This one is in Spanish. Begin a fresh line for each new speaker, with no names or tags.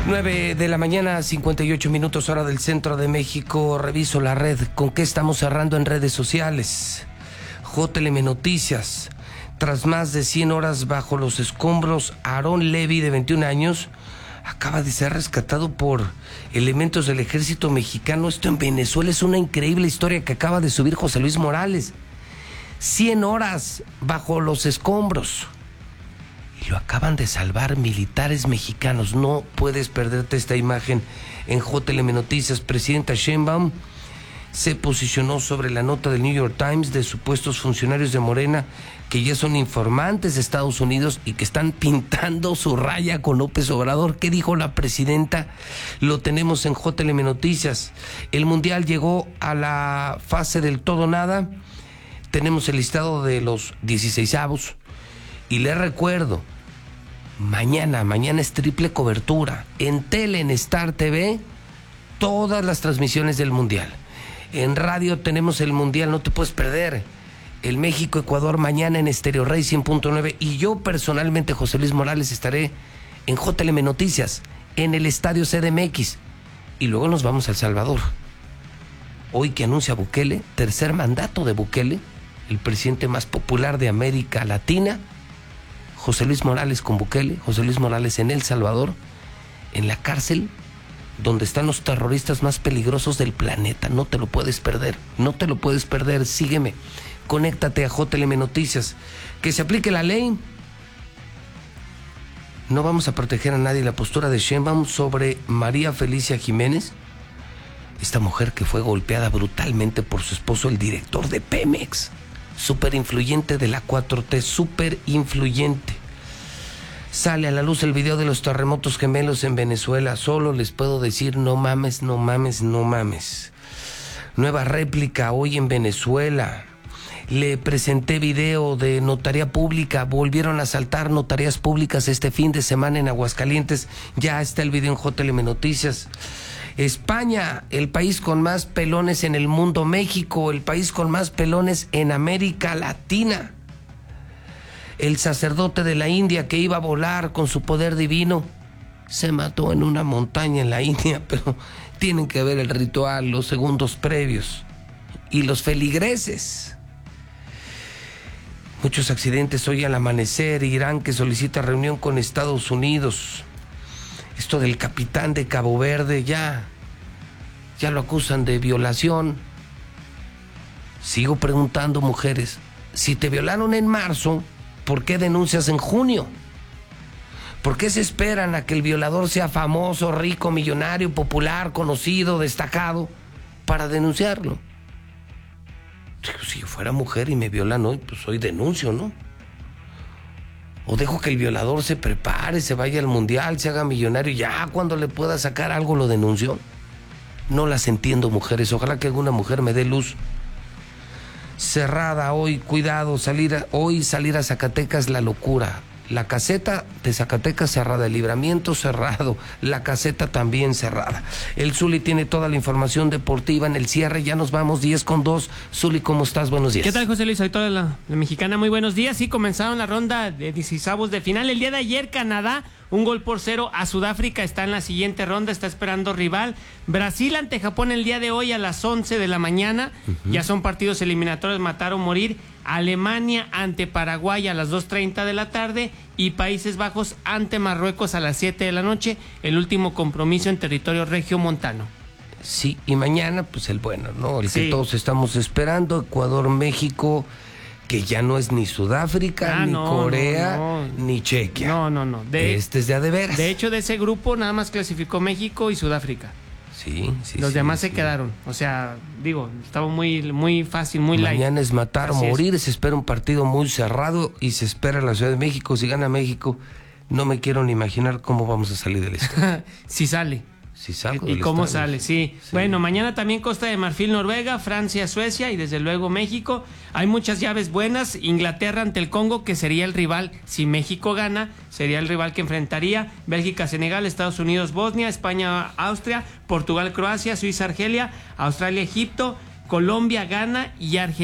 9 de la mañana, 58 minutos hora del centro de México. Reviso la red. ¿Con qué estamos cerrando en redes sociales? JLM Noticias. Tras más de 100 horas bajo los escombros, Aarón Levi, de 21 años, acaba de ser rescatado por elementos del ejército mexicano. Esto en Venezuela es una increíble historia que acaba de subir José Luis Morales. 100 horas bajo los escombros. Y lo acaban de salvar militares mexicanos. No puedes perderte esta imagen en JLM Noticias. Presidenta Sheinbaum se posicionó sobre la nota del New York Times de supuestos funcionarios de Morena que ya son informantes de Estados Unidos y que están pintando su raya con López Obrador. ¿Qué dijo la presidenta? Lo tenemos en JLM Noticias. El Mundial llegó a la fase del todo nada. Tenemos el listado de los 16avos. Y les recuerdo, mañana es triple cobertura. En tele, en Star TV, todas las transmisiones del Mundial. En radio tenemos el Mundial, no te puedes perder. El México-Ecuador mañana en Stereo Rey 100.9. Y yo personalmente, José Luis Morales, estaré en JLM Noticias, en el Estadio CDMX. Y luego nos vamos a El Salvador. Hoy que anuncia Bukele, tercer mandato de Bukele, el presidente más popular de América Latina. José Luis Morales con Bukele, José Luis Morales en El Salvador, en la cárcel donde están los terroristas más peligrosos del planeta. No te lo puedes perder, no te lo puedes perder. Sígueme, conéctate a JLM Noticias. Que se aplique la ley. No vamos a proteger a nadie. La postura de Sheinbaum sobre María Felicia Jiménez, esta mujer que fue golpeada brutalmente por su esposo, el director de Pemex. Súper influyente de la 4T, súper influyente. Sale a la luz el video de los terremotos gemelos en Venezuela. Solo les puedo decir, no mames, no mames, no mames. Nueva réplica hoy en Venezuela. Le presenté video de notaría pública. Volvieron a asaltar notarías públicas este fin de semana en Aguascalientes. Ya está el video en JLM Noticias. España, el país con más pelones en el mundo. México, el país con más pelones en América Latina. El sacerdote de la India que iba a volar con su poder divino se mató en una montaña en la India, pero tienen que ver el ritual, los segundos previos y los feligreses. Muchos accidentes hoy al amanecer. Irán que solicita reunión con Estados Unidos. Esto del capitán de Cabo Verde, ya lo acusan de violación. Sigo preguntando, mujeres, si te violaron en marzo, ¿por qué denuncias en junio? ¿Por qué se esperan a que el violador sea famoso, rico, millonario, popular, conocido, destacado, para denunciarlo? Si yo fuera mujer y me violan hoy, pues hoy denuncio, ¿no? O dejo que el violador se prepare, se vaya al Mundial, se haga millonario, y ya cuando le pueda sacar algo lo denunció. No las entiendo, mujeres. Ojalá que alguna mujer me dé luz. Cerrada hoy, cuidado, salir a Zacatecas, la locura. La caseta de Zacatecas cerrada, el Libramiento cerrado, la caseta también cerrada. El Zuli tiene toda la información deportiva en el cierre. Ya nos vamos 10:02. Zuli, ¿cómo estás? Buenos días.
¿Qué tal, José Luis? Soy toda la mexicana. Muy buenos días. Sí, comenzaron la ronda de 16avos de final. El día de ayer, Canadá, 1-0 a Sudáfrica. Está en la siguiente ronda, está esperando rival. Brasil ante Japón el día de hoy a las 11 de la mañana. Ya son partidos eliminatorios, matar o morir. Alemania ante Paraguay a las 2:30 de la tarde y Países Bajos ante Marruecos a las 7 de la noche, el último compromiso en territorio regiomontano.
Sí, y mañana pues el bueno, ¿no? El
sí,
que todos estamos esperando, Ecuador-México, que ya no es ni Sudáfrica, ni Corea, ni Chequia.
No.
Este es de a de veras.
De hecho, de ese grupo nada más clasificó México y Sudáfrica.
Sí.
Los demás se quedaron. O sea, estaba muy fácil, muy light.
Mañana es matar o morir. Se espera un partido muy cerrado y se espera la Ciudad de México. Si gana México, no me quiero ni imaginar cómo vamos a salir del estadio.
Si sale.
Si salgo
¿Y
del
cómo
estadio.
sale? Sí. Bueno, mañana también Costa de Marfil, Noruega, Francia, Suecia y desde luego México. Hay muchas llaves buenas. Inglaterra ante el Congo, que sería el rival, si México gana, sería el rival que enfrentaría. Bélgica, Senegal, Estados Unidos, Bosnia, España, Austria, Portugal, Croacia, Suiza, Argelia, Australia, Egipto, Colombia, Ghana y Argentina.